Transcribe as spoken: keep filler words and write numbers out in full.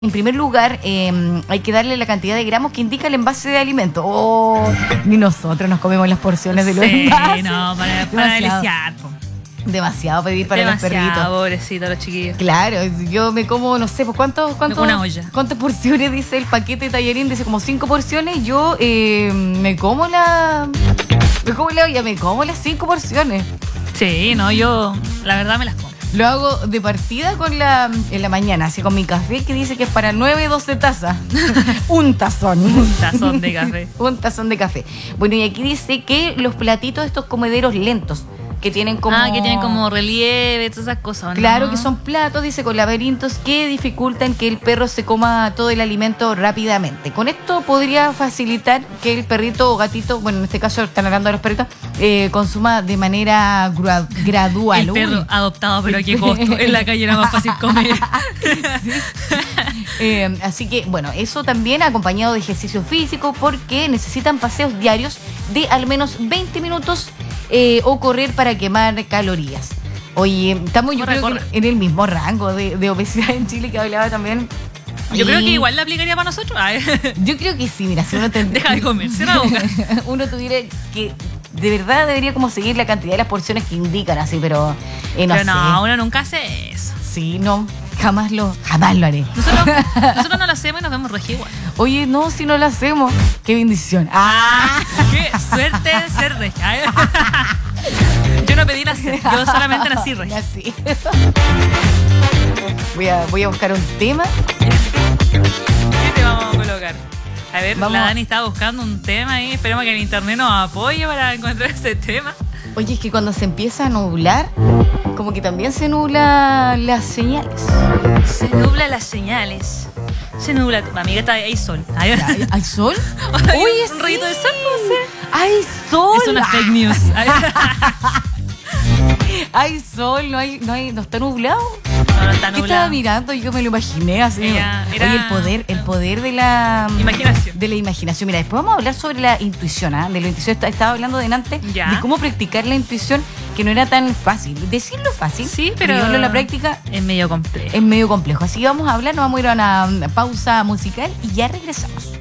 En primer lugar, eh, hay que darle la cantidad de gramos que indica el envase de alimento. Oh, ni nosotros nos comemos las porciones de los sí, envases. no, para, para deliciar. Demasiado pedir para Demasiado, los perritos. Pobrecitos los chiquillos. Claro, yo me como, no sé, pues ¿cuántos, cuántos, Una olla. ¿cuántas porciones dice el paquete de tallarín? Dice como cinco porciones. Yo eh, me como la... Me como la olla, me como las cinco porciones. Sí, no, yo la verdad me las como. Lo hago de partida con la, en la mañana, así con mi café que dice que es para nueve, doce tazas. Un tazón. Un tazón de café. Un tazón de café. Bueno, y aquí dice que los platitos, estos comederos lentos, que tienen como... Ah, que tienen como relieve, todas esas cosas, ¿no? Claro, que son platos, dice, con laberintos que dificultan que el perro se coma todo el alimento rápidamente. Con esto podría facilitar que el perrito o gatito, bueno, en este caso están hablando de los perritos, eh, consuma de manera gra- gradual. El perro Uy. adoptado, pero a qué costo. En la calle era más fácil comer. Sí. Eh, así que, bueno, eso también acompañado de ejercicio físico porque necesitan paseos diarios de al menos veinte minutos eh, o correr para quemar calorías. Oye, estamos yo Corre, creo corre. que en el mismo rango de, de obesidad en Chile que hablaba también. Yo Y creo que igual la aplicaría para nosotros. Ay, Yo creo que sí, mira, si uno te, deja de comer, cierra la boca. uno tuviera que, de verdad debería como seguir la cantidad de las porciones que indican así, pero eh, no Pero sé. no, uno nunca hace eso. Sí, no, jamás lo, jamás lo haré. Nosotros, nosotros no lo hacemos y nos vemos regi igual. Oye, no, si no lo hacemos, qué bendición. Ah, Qué suerte de ser regi. Ay. Yo no pedí nacer, yo solamente nací regi. así. Voy a, voy a buscar un tema. ¿Qué te vamos a colocar? A ver, Vamos la a- Dani está buscando un tema ahí. Esperemos que el internet nos apoye para encontrar ese tema. Oye, es que cuando se empieza a nublar, como que también se nublan las señales. Se nubla las señales. Se nubla. Amiga, está ahí, hay sol. Hay, ¿Hay, hay sol? hay Oye, un rayito de sí. sol, no sé. ¡Hay sol! Es una fake news. Hay sol, no hay, no hay, no está nublado. No, no está ¿Qué estaba nublado. mirando? Yo me lo imaginé así. Ella era- Oye, el poder, el poder de la Imaginación. de la imaginación. Mira, después vamos a hablar sobre la intuición, ¿ah? De la intuición. Est- Estaba hablando delante Ya. de cómo practicar la intuición, que no era tan fácil. Decirlo es fácil, Sí, pero llevarlo a la práctica es medio complejo. es medio complejo. Así que vamos a hablar, nos vamos a ir a una pausa musical y ya regresamos.